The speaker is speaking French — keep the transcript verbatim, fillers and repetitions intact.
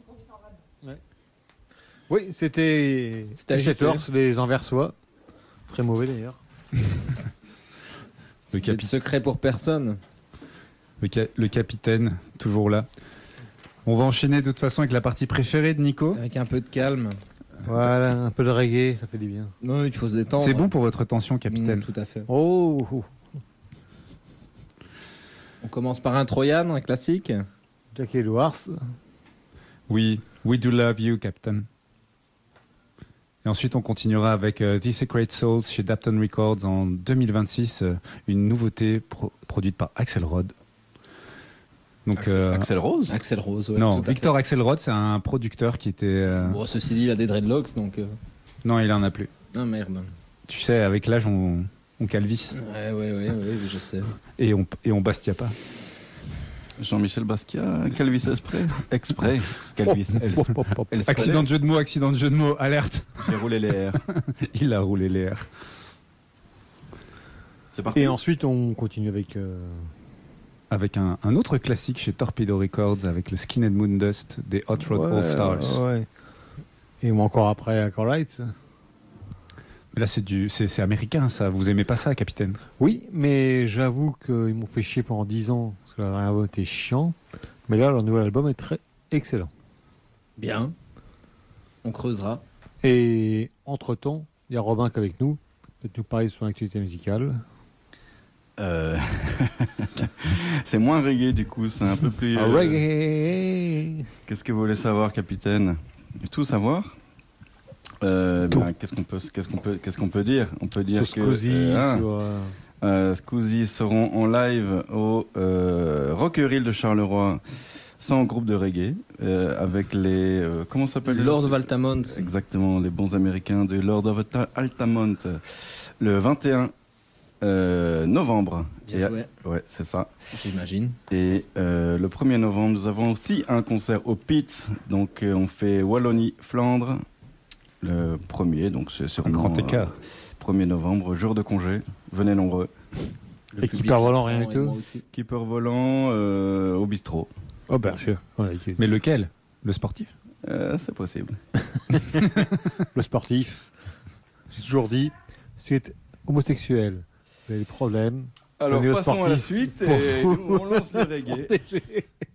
Ouais. Oui, c'était C'était Shaters, les Anversois. Très mauvais d'ailleurs. Le, Capi... capi... secret pour personne. le, ca... le capitaine, toujours là. On va enchaîner de toute façon avec la partie préférée de Nico. Avec un peu de calme. Voilà, un peu de reggae, ça fait du bien. Non, il faut se détendre. C'est bon pour votre tension, capitaine. Mmh, tout à fait. Oh, oh. On commence par un Troyan, un classique. Jack Edwards. Oui, We Do Love You, Captain. Et ensuite, on continuera avec uh, The Secret Souls chez Dapton Records en deux mille vingt-six, euh, une nouveauté pro- produite par Axel Rod. Donc, Axel, euh, Axel Rose Axel Rose, ouais. Non, Victor Axel Rod, c'est un producteur qui était... Euh... Bon, ceci dit, il a des dreadlocks, donc... Euh... Non, il en a plus. Ah, merde. Tu sais, avec l'âge, on, on calvisse. Ouais, ouais, ouais, ouais, je sais. Et on, et on bastia pas. Jean-Michel Basquiat, Calvis Exprès. Exprès. Calvis Exprès. Accident de jeu de mots, accident de jeu de mots, alerte. J'ai roulé les airs. Il a roulé les airs. C'est parti. Et ensuite, on continue avec... Euh... Avec un, un autre classique chez Torpedo Records, avec le Skinhead Moondust des Hot Rod ouais, All Stars. Ouais. Et encore après, Acolyte. Mais là, c'est du, c'est, c'est américain, ça. Vous aimez pas ça, capitaine? Oui, mais j'avoue qu'ils m'ont fait chier pendant dix ans, parce que leur album était chiant. Mais là, leur nouvel album est très excellent. Bien. On creusera. Et entre-temps, il y a Robin qui est avec nous. Peut-être nous parler de son activité musicale. Euh... c'est moins reggae du coup, c'est un peu plus... Euh... Reggae. Qu'est-ce que vous voulez savoir, capitaine? Tout savoir euh, Tout. Ben, qu'est-ce qu'on peut, qu'est-ce qu'on peut, qu'est-ce qu'on peut dire? On peut dire sur que Scusi, euh, hein, sur, euh... euh, Scusi seront en live au euh, Rockeril de Charleroi, sans groupe de reggae, euh, avec les... Euh, comment ça s'appelle? Lord of Altamont. Exactement, les bons américains de Lord of Altamont, le vingt et un Euh, novembre. Bien et, joué. Ouais, c'est ça. J'imagine. Et euh, le premier novembre, nous avons aussi un concert au Pitts. Donc, euh, on fait Wallonie-Flandre, le premier. Donc, c'est sur un grand écart. Euh, premier novembre, jour de congé. Venez nombreux. Le et Keeper Volant, rien du tout. Keeper Volant euh, au bistrot. Oh, bien sûr. Ouais, mais lequel? Le sportif? euh, C'est possible. Le sportif, j'ai toujours dit, c'est homosexuel. Vous avez des problèmes. Alors, passons à la suite et nous, on lance le reggae.